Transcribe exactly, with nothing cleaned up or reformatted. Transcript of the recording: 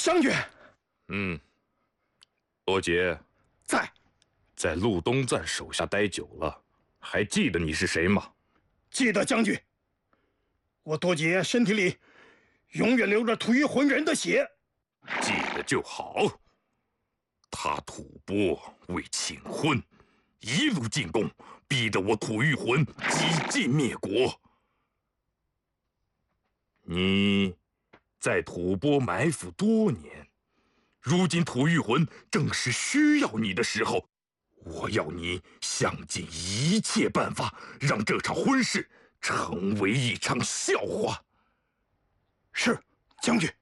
将军。 嗯，罗杰在， 在路东赞手下待久了，还记得你是谁吗？ 记得将军。我多杰身体里永远流着吐谷浑人的血。 记得就好。他吐蕃为请婚，一路进攻，逼得我吐谷浑几尽灭国。你在吐蕃埋伏多年，如今吐谷浑正是需要你的时候，我要你想尽一切办法，让这场婚事成为一场笑话。 是，将军。